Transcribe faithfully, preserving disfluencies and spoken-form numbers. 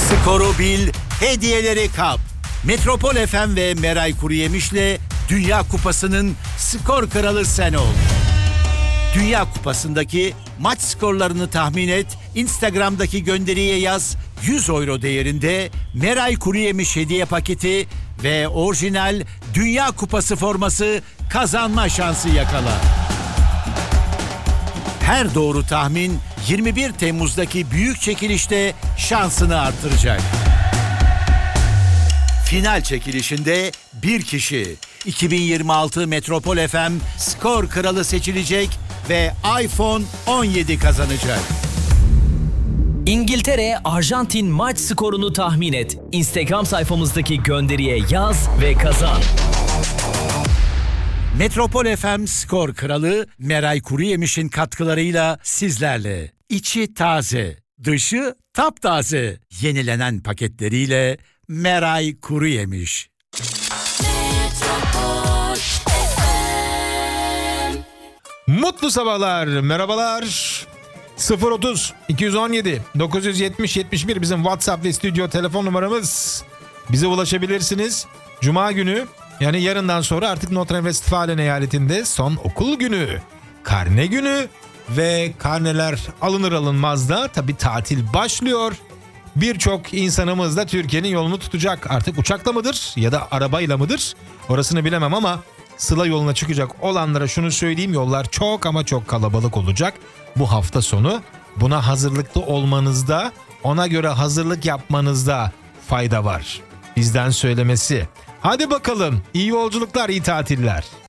Skoru bil, hediyeleri kap. Metropol F M ve Meray Kuruyemiş'le Dünya Kupası'nın skor kralı sen ol. Dünya Kupası'ndaki maç skorlarını tahmin et, Instagram'daki gönderiye yaz, yüz euro değerinde Meray Kuruyemiş hediye paketi ve orijinal Dünya Kupası forması kazanma şansı yakala. Her doğru tahmin yirmi bir Temmuz'daki büyük çekilişte şansını artıracak. Final çekilişinde bir kişi iki bin yirmi altı Metropol F M skor kralı seçilecek ve iPhone on yedi kazanacak. İngiltere, Arjantin maç skorunu tahmin et. Instagram sayfamızdaki gönderiye yaz ve kazan. Metropol F M skor kralı Meray Kuruyemiş'in katkılarıyla sizlerle. İçi taze, dışı taptaze. Yenilenen paketleriyle Meray Kuruyemiş. Mutlu sabahlar, merhabalar. sıfır otuz iki on yedi dokuz yüz yetmiş yetmiş bir bizim WhatsApp ve stüdyo telefon numaramız. Bize ulaşabilirsiniz. Cuma günü, yani yarından sonra artık Nordrhein-Westfalen eyaletinde son okul günü, karne günü ve karneler alınır alınmaz da tabii tatil başlıyor. Birçok insanımız da Türkiye'nin yolunu tutacak. Artık uçakla mıdır ya da arabayla mıdır? Orasını bilemem ama Sıla yoluna çıkacak olanlara şunu söyleyeyim: yollar çok ama çok kalabalık olacak bu hafta sonu. Buna hazırlıklı olmanızda, ona göre hazırlık yapmanızda fayda var. Bizden söylemesi. Hadi bakalım, iyi yolculuklar, iyi tatiller.